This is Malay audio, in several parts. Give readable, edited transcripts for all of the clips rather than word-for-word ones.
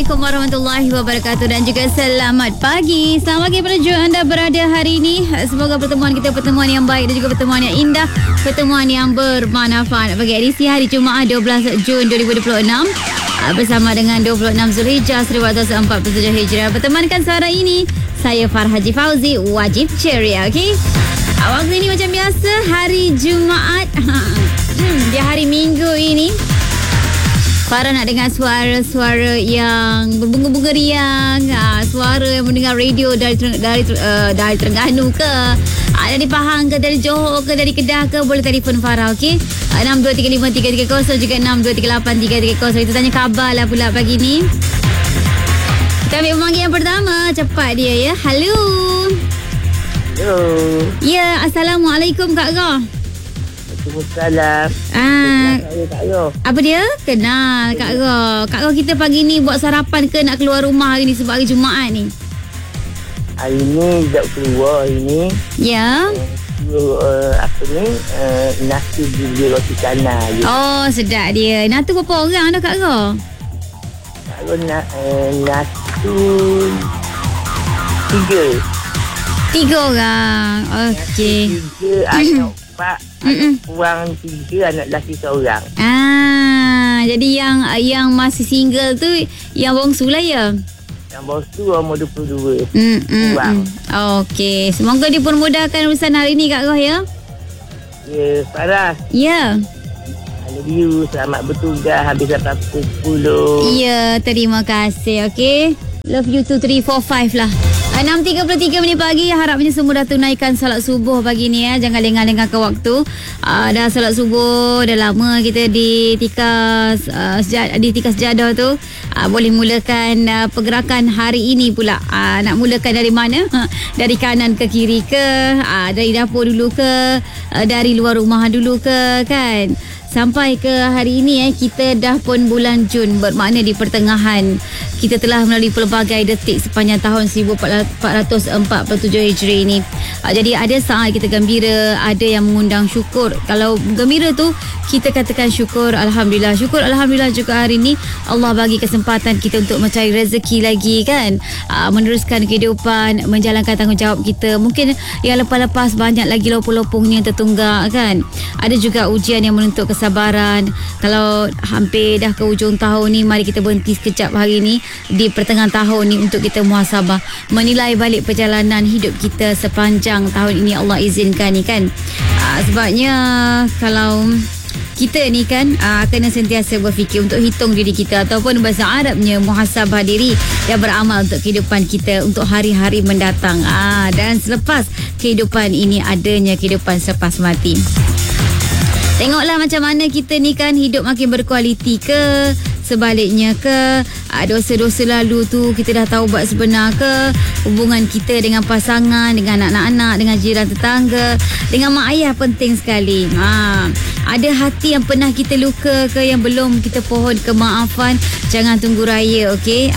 Assalamualaikum warahmatullahi wabarakatuh dan juga selamat pagi. Selamat pagi pada anda berada hari ini. Semoga pertemuan kita pertemuan yang baik dan juga pertemuan yang indah, pertemuan yang bermanfaat bagi edisi hari Jumaat 12 Jun 2026 bersama dengan 26 Zulhijjah 1447 Hijrah. Bertemankan sore ini saya Farhaji Fauzi, wajib ceria, okey? Waktu ini macam biasa hari Jumaat. Di hari Minggu ini Farah nak dengar suara-suara yang berbunga-bunga riang, suara yang mendengar radio dari Terengganu ke, dari Pahang ke, dari Johor ke, dari Kedah ke, boleh telefon Farah, okey? 62353330 juga 62383330. Kita tanya khabar lah pula pagi ni. Kita ambil pemanggil yang pertama. Cepat dia ya. Halo. Hello. Ya, Assalamualaikum Kak Goh. Waalaikumsalam. Kak Goh. Apa dia? Kenal Kak Goh. Kak Goh, kita pagi ni buat sarapan ke nak keluar rumah hari ni sebab hari Jumaat ni? Hari ni tak keluar hari ni. Ya. Nasi gigi roti canai. Oh, sedap dia. Natu berapa orang dah Kak Goh? Kak Goh nasi 3 orang. Okey. 3 anak 4, anak kurang 3, anak lelaki seorang. Jadi yang masih single tu yang bongsu lah ya? Yang bos tu umur 22. Kurang. Okey. Semoga dipermudahkan urusan hari ni Kak Goh ya. Ya, Farah. Ya. I love you. Selamat bertugas habis sampai pukul 10. Ya, terima kasih. Okey. Love you 2, 3, 4, 5 lah. 6.33 minit pagi. Harapnya semua dah tunaikan solat subuh pagi ni ya. Jangan lengah-lengah ke waktu. Dah solat subuh. Dah lama kita di tikas sejadah tu. Boleh mulakan pergerakan hari ini pula. Nak mulakan dari mana? Dari kanan ke kiri ke? Dari dapur dulu ke? Dari luar rumah dulu ke? Kan? Sampai ke hari ini kita dah pun bulan Jun, bermakna di pertengahan kita telah melalui pelbagai detik sepanjang tahun 1447 Hijri ini. Jadi ada saat kita gembira, ada yang mengundang syukur. Kalau gembira tu kita katakan syukur Alhamdulillah. Syukur Alhamdulillah juga hari ini Allah bagi kesempatan kita untuk mencari rezeki lagi kan, meneruskan kehidupan, menjalankan tanggungjawab kita. Mungkin yang lepas-lepas banyak lagi lopong-lopongnya tertunggak kan. Ada juga ujian yang menuntut kesabaran. Kalau hampir dah ke hujung tahun ni, mari kita berhenti sekejap hari ni di pertengahan tahun ni untuk kita muhasabah, menilai balik perjalanan hidup kita sepanjang tahun ini Allah izinkan ni kan. Sebabnya kalau kita ni kan kena sentiasa berfikir untuk hitung diri kita, ataupun bahasa Arabnya muhasabah diri, dan beramal untuk kehidupan kita untuk hari-hari mendatang. Dan selepas kehidupan ini adanya kehidupan selepas mati. Tengoklah macam mana kita ni kan hidup makin berkualiti ke, sebaliknya ke, dosa-dosa lalu tu kita dah taubat sebenar ke, hubungan kita dengan pasangan, dengan anak-anak, dengan jiran tetangga, dengan mak ayah penting sekali. Ada hati yang pernah kita luka ke, yang belum kita pohon kemaafan, jangan tunggu raya, okey?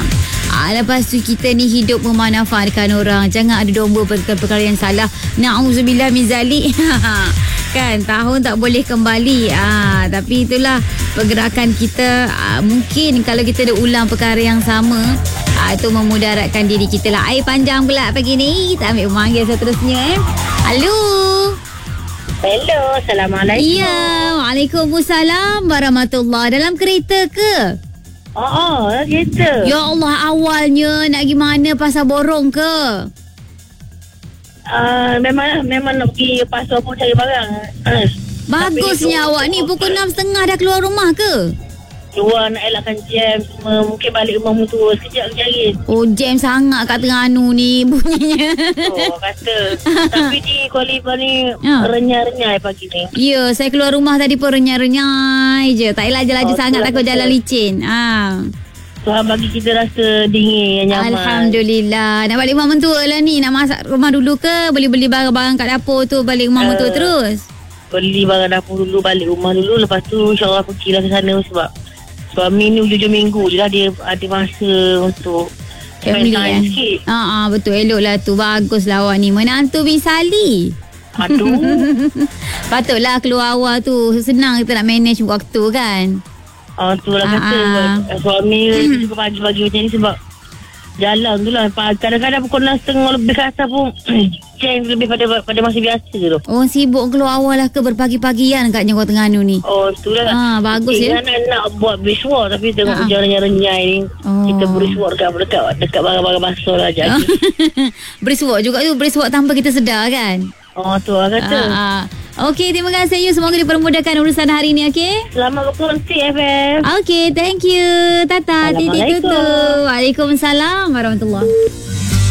Lepas tu kita ni hidup memanfaatkan orang, jangan ada domba perkara yang salah. Na'udzubillah min zalik. Kan tahun tak boleh kembali. Tapi itulah pergerakan kita. Mungkin kalau kita ada ulang perkara yang sama, itu memudaratkan diri kita lah. Air panjang pula pagi ni. Kita ambil pemanggil seterusnya. Halo. Hello, Assalamualaikum. Ya, Waalaikumsalam warahmatullahi. Dalam kereta ke? Kereta. Ya Allah, awalnya nak gimana, pasal borong ke? Memang nak pergi pasar pun cari barang. Bagusnya awak ni pukul 6.30 dah keluar rumah ke? Keluar nak elakkan jam semua. Mungkin balik rumah mutu sekejap cari. Oh, jam sangat kat Terengganu ni bunyinya. Kata. Tapi di Kuala Lumpur ni renyai-renyai pagi ni. Ya, saya keluar rumah tadi pun renyai-renyai je. Tak laju-laju sangat, takut jalan licin. Tuhan bagi kita rasa dingin yang nyaman. Alhamdulillah. Nak balik rumah mentua lah ni. Nak masak rumah dulu ke? Boleh beli barang-barang kat dapur tu, balik rumah mentua terus? Beli barang dapur dulu, balik rumah dulu. Lepas tu insyaAllah pergilah ke sana sebab suami ni hujung minggu je lah, dia ada masa untuk family kan? Sikit. Betul, elok lah tu. Bagus lah awak ni. Menantu Bin Sali. Aduh. Patutlah keluar awal tu. Senang kita nak manage waktu kan. Tu lah kata suami suka pagi-pagi macam ni sebab jalan tu lah. Kadang-kadang pukul 6.30 lebih ke atas pun jam lebih pada masa biasa tu. Oh, sibuk keluar awal lah ke berpagi-pagian kat Johor Terengganu ni. Tu lah. Bagus ya. Nak buat beriswar tapi tengok jalan yang renyai ni. Kita beriswar dekat barang-barang basah lah jadi. Beriswak juga tu. Beriswak tanpa kita sedar kan. Tu lah kata. Okey, terima kasih you. Semoga dipermudahkan urusan hari ni, okey? Selamat berkongsi FM. Okey, thank you. Tata, titik tutup. Waalaikumsalam warahmatullahi.